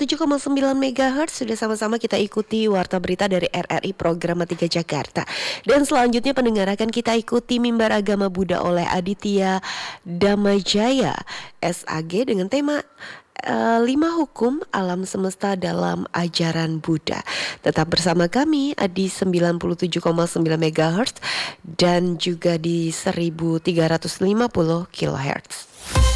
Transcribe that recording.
97,9 MHz sudah sama-sama kita ikuti warta berita dari RRI Program 3 Jakarta. Dan selanjutnya pendengar akan kita ikuti Mimbar Agama Buddha oleh Aditya Damajaya SAG dengan tema 5 hukum alam semesta dalam ajaran Buddha. Tetap bersama kami di 97,9 MHz dan juga di 1350 kHz.